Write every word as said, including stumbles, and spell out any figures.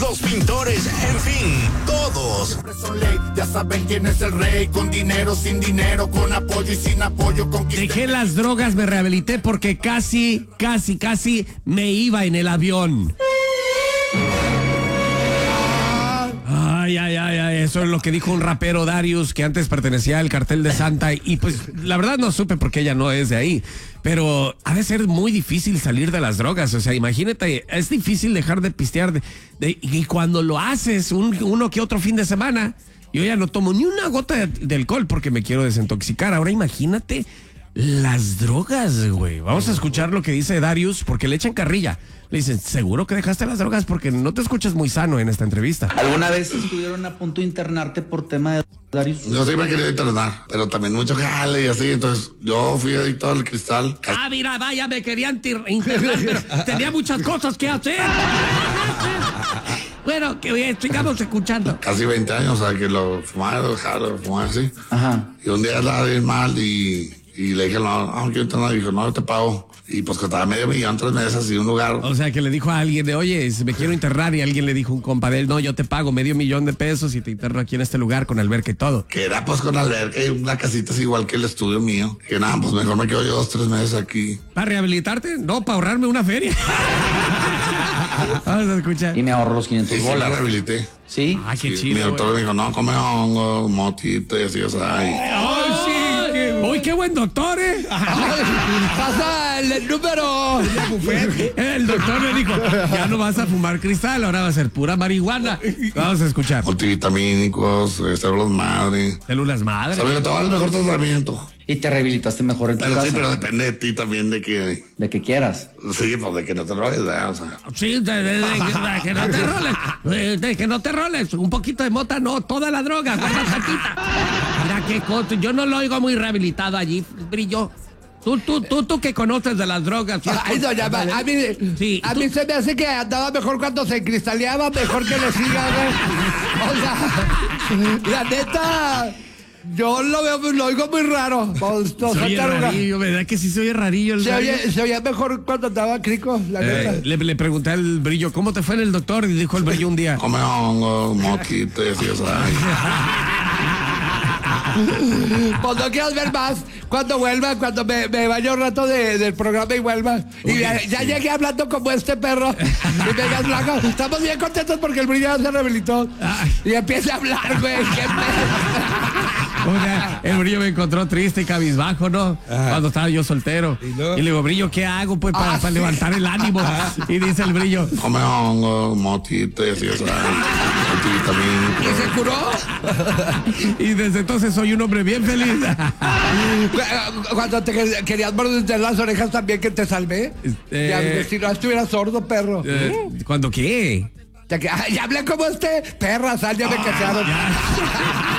los pintores, en fin, todos. Siempre son ley, ya saben quién es el rey, con dinero, sin dinero, con apoyo y sin apoyo, conquisté. Dejé las drogas, me rehabilité porque casi, casi, casi me iba en el avión. Ay, ay, ay, ay, eso es lo que dijo un rapero, Darius, que antes pertenecía al Cartel de Santa, y pues la verdad no supe porque ella no es de ahí, pero ha de ser muy difícil salir de las drogas. O sea, imagínate, es difícil dejar de pistear de, de, y cuando lo haces un, uno que otro fin de semana, yo ya no tomo ni una gota de, de alcohol porque me quiero desintoxicar. Ahora imagínate las drogas, güey. Vamos a escuchar lo que dice Darius porque le echan carrilla. Le dicen, ¿seguro que dejaste las drogas? Porque no te escuchas muy sano en esta entrevista. ¿Alguna vez estuvieron a punto de internarte por tema de Darius? Yo sí me quería internar, pero también mucho jale y así, entonces yo fui adicto al cristal. Ah, mira, vaya, me querían tir- internar, pero tenía muchas cosas que hacer. Bueno, que bien, sigamos escuchando. Casi veinte años, o sea, que lo fumaba, lo dejaba, lo fumaba así. Ajá. Y un día estaba bien mal y, y le dije, no, no quiero internar, y dijo, no, yo te pago. Y pues costaba medio millón, tres meses y un lugar. O sea, que le dijo a alguien de, oye, me quiero internar, y alguien le dijo, un compa de él, no, yo te pago medio millón de pesos y te interno aquí en este lugar con alberca y todo. Que era pues con alberca y una casita así igual que el estudio mío. Que nada, pues mejor me quedo yo dos, tres meses aquí. ¿Para rehabilitarte? No, para ahorrarme una feria. Vamos a escuchar. Y me ahorro los quinientos Y sí, la bolas. rehabilité. ¿Sí? Ah, qué Y chido. mi doctor güey. me dijo, no, come hongo, motito y así, o sea, y- ¡Ay, sí! Qué... ¡Uy, qué buen doctor, eh! Pasa el número. El doctor me dijo, ya no vas a fumar cristal, ahora va a ser pura marihuana. Vamos a escuchar. multivitamínicos, eh, células madre. Células madre. Sobre todo el mejor tratamiento. Y te rehabilitaste mejor en tu Pero casa. sí, pero depende de ti también de que, De que quieras. sí, pues de que no te roles, ¿verdad? O sea, Sí, de, de- de- de que no te roles. De, de que no te roles. Un poquito de mota, no, toda la droga, guarda tantita. Mira qué cosa. Yo no lo oigo muy rehabilitado allí, Brillo. Tú, tú, tú, tú que conoces de las drogas. ¿sí? Ay, doña Ma- a mí, Sí, a tú- mí se me hace que andaba mejor cuando se cristaleaba, mejor que le siga, güey. O sea, la neta, yo lo veo, lo oigo muy raro. Pues, no, Se soy oye taruga. rarillo, ¿verdad que sí se oye rarillo el Se Brillo? oye, se oía mejor cuando andaba crico, la neta. Eh, le, le pregunté al Brillo, ¿cómo te fue en el doctor? Y dijo el Brillo un día, come hongo, motito y así, o sea, y- Pues no quieras ver más cuando vuelva, cuando me, me vaya un rato de- del programa y vuelva. Y ya, ya llegué hablando como este perro. Y me digas, Blanco, estamos bien contentos porque el Brillo ya se rehabilitó. Y empieza a hablar, güey. Qué pedo. o sea, el Brillo me encontró triste y cabizbajo, ¿no? Cuando estaba yo soltero. Y, le digo, Brillo, ¿qué hago pues para, Ah, para sí. levantar el ánimo? Y dice el Brillo, come hongo, motito y así, o sea, multivitamínicos. ¿Y se curó? y desde entonces soy un hombre bien feliz. Cuando te quer- querías morder las orejas también que te salvé. Eh, Ya, si no estuvieras sordo, perro. Eh, ¿Cuándo qué? Ya, que, ay, ya hablé como este. Perra, sal, ya me cacharon.